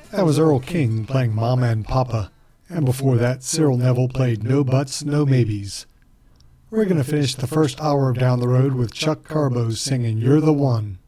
That was Earl King playing Mama and Papa, and before that Cyril Neville played No Buts, No Maybes. We're going to finish the first hour of Down the Road with Chuck Carbo singing You're the One.